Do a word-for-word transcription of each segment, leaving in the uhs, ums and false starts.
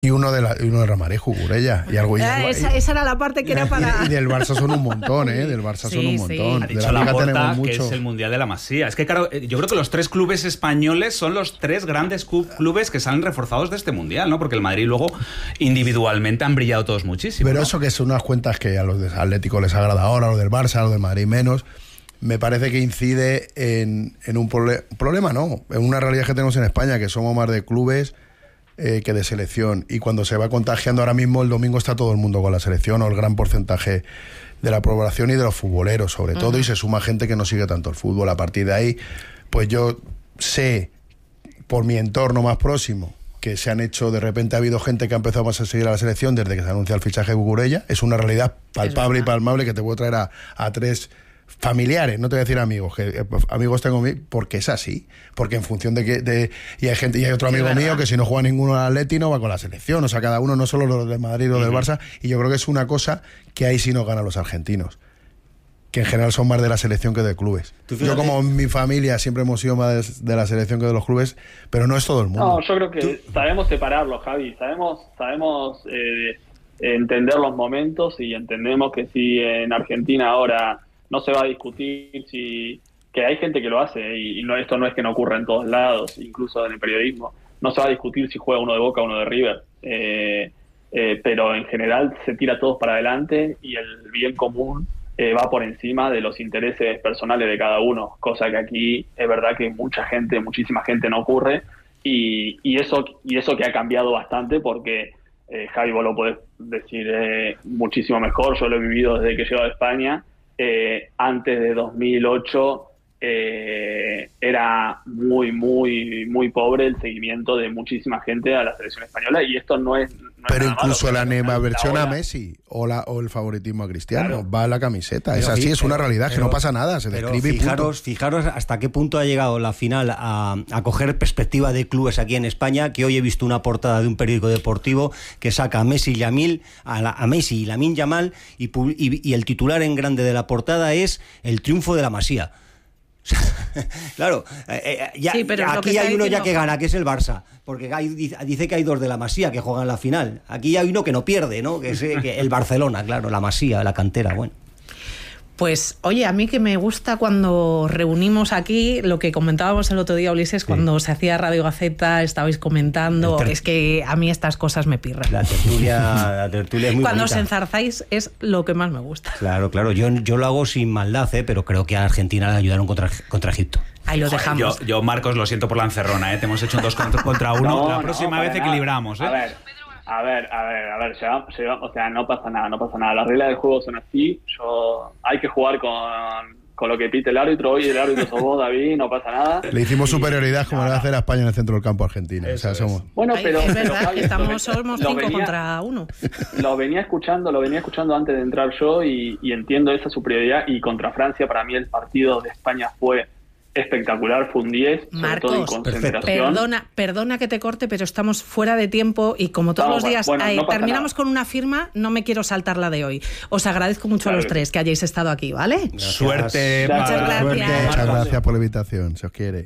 Y uno de la, y uno de Ramarejo, Cucurella. Y algo, y ah, algo, esa, y, esa era la parte que era para... Y, y del Barça son un montón, ¿eh? Del Barça sí, son un montón. Sí. Ha dicho de la Liga Laporta tenemos que mucho. es el Mundial de la Masía. Es que, claro, yo creo que los tres clubes españoles son los tres grandes clubes que salen reforzados de este Mundial, ¿no? Porque el Madrid luego, individualmente, han brillado todos muchísimo. Pero ¿no? eso que son unas cuentas que a los de Atlético les agrada ahora, a los del Barça, a los del Madrid menos, me parece que incide en, en un prole- problema, ¿no? En una realidad que tenemos en España, que somos más de clubes Eh, que de selección, y cuando se va contagiando ahora mismo el domingo está todo el mundo con la selección, o el gran porcentaje de la población y de los futboleros sobre uh-huh. todo, y se suma gente que no sigue tanto el fútbol. A partir de ahí, pues yo sé por mi entorno más próximo que se han hecho, de repente ha habido gente que ha empezado más a seguir a la selección desde que se anuncia el fichaje de Cucurella. Es una realidad palpable y palmable que te puedo traer a, a tres familiares, no te voy a decir amigos, que eh, amigos tengo mí, porque es así, porque en función de que de, y hay gente, y hay otro amigo sí, mío que si no juega ninguno al Atleti no va con la selección, o sea, cada uno, no solo los del Madrid o uh-huh. del Barça, y yo creo que es una cosa que ahí sí no ganan los argentinos, que en general son más de la selección que de clubes. Yo, como mi familia siempre hemos sido más de la selección que de los clubes, pero no es todo el mundo. No, yo creo que ¿Tú? sabemos separarlo, Javi, sabemos sabemos eh, entender los momentos, y entendemos que si en Argentina ahora no se va a discutir si... que hay gente que lo hace, y, y no, esto no es que no ocurra en todos lados, incluso en el periodismo. No se va a discutir si juega uno de Boca o uno de River. Eh, eh, pero en general se tira todos para adelante, y el bien común eh, va por encima de los intereses personales de cada uno. Cosa que aquí es verdad que mucha gente, muchísima gente no ocurre. Y, y, eso, y eso que ha cambiado bastante, porque eh, Javi, vos lo podés decir eh, muchísimo mejor. Yo lo he vivido desde que llego a España. Eh, antes de dos mil ocho eh, era muy, muy, muy pobre el seguimiento de muchísima gente a la selección española, y esto no es... No pero es incluso malo, la animaversión la a Messi o, la, o el favoritismo a Cristiano, claro. va a la camiseta. Pero es así, sí, es una pero, realidad, pero, que no pasa nada, se describe y fijaros, punto. Fijaros hasta qué punto ha llegado la final a, a coger perspectiva de clubes aquí en España, que hoy he visto una portada de un periódico deportivo que saca a Messi y Yamil, a, la, a Messi y Lamine Yamal, y, y, y el titular en grande de la portada es el triunfo de la Masía. Claro, eh, ya, sí, pero aquí hay uno ya que gana, que es el Barça, porque hay, dice que hay dos de la Masía que juegan la final. Aquí hay uno que no pierde, ¿no? Que es que el Barcelona, claro, la Masía, la cantera, bueno. Pues, oye, a mí que me gusta cuando reunimos aquí, lo que comentábamos el otro día, Ulises, sí. cuando se hacía Radio Gaceta, estabais comentando, ter- es que a mí estas cosas me pirran. La tertulia, la tertulia es muy Cuando bonita. os enzarzáis es lo que más me gusta. Claro, claro, yo, yo lo hago sin maldad, ¿eh? Pero creo que a Argentina le ayudaron contra, contra Egipto. Ahí lo dejamos. Yo, yo, Marcos, lo siento por la encerrona, ¿eh? Te hemos hecho un dos contra, contra uno. No, la no, próxima vez nada. equilibramos, ¿eh? A ver. A ver, a ver, a ver, llega, llega, o sea, no pasa nada, no pasa nada. Las reglas del juego son así. Yo, hay que jugar con, con lo que pite el árbitro. Hoy el árbitro sos vos, David, no pasa nada. Le hicimos y, superioridad como no, le va a hacer a España en el centro del campo argentino. O sea, somos... Bueno, pero, Ay, es pero, verdad, Javi, que estamos, lo, somos lo cinco venía, contra uno. Lo venía escuchando, lo venía escuchando antes de entrar yo, y, y entiendo esa superioridad. Y contra Francia, para mí el partido de España fue espectacular, fue un diez, sobre todo en concentración. Perdona, perdona que te corte, pero estamos fuera de tiempo, y como todos no, los días bueno, eh, no terminamos nada. con una firma, no me quiero saltar la de hoy. Os agradezco mucho claro. a los tres que hayáis estado aquí, ¿vale? Gracias. Suerte. Muchas para... gracias. Suerte. Muchas gracias por la invitación, se os quiere.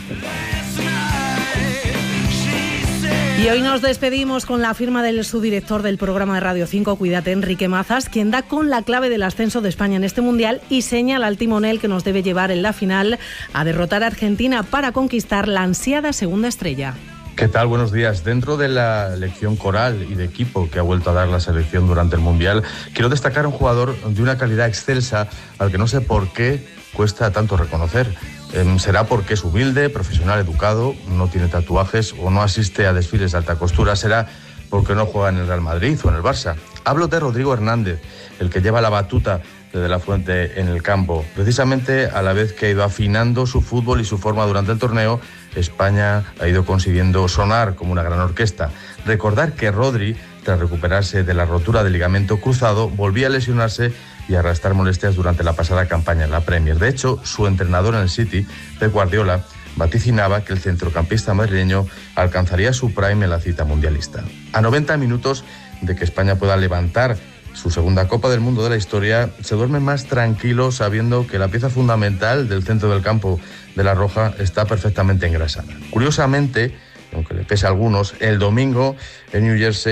Y hoy nos despedimos con la firma del subdirector del programa de Radio cinco, Cuídate, Enrique Mazas, quien da con la clave del ascenso de España en este Mundial y señala al timonel que nos debe llevar en la final a derrotar a Argentina para conquistar la ansiada segunda estrella. ¿Qué tal? Buenos días. Dentro de la lección coral y de equipo que ha vuelto a dar la selección durante el Mundial, quiero destacar a un jugador de una calidad excelsa al que no sé por qué cuesta tanto reconocer. Eh, será porque es humilde, profesional, educado, no tiene tatuajes o no asiste a desfiles de alta costura. Será porque no juega en el Real Madrid o en el Barça. Hablo de Rodrigo Hernández, el que lleva la batuta de De la Fuente en el campo. Precisamente a la vez que ha ido afinando su fútbol y su forma durante el torneo, España ha ido consiguiendo sonar como una gran orquesta. Recordar que Rodri, tras recuperarse de la rotura del ligamento cruzado, volvía a lesionarse y arrastrar molestias durante la pasada campaña en la Premier. De hecho, su entrenador en el City, Pep Guardiola, vaticinaba que el centrocampista madrileño alcanzaría su prime en la cita mundialista. A noventa minutos de que España pueda levantar su segunda Copa del Mundo de la historia, se duerme más tranquilo sabiendo que la pieza fundamental del centro del campo de la Roja está perfectamente engrasada. Curiosamente, aunque le pese a algunos, el domingo en New Jersey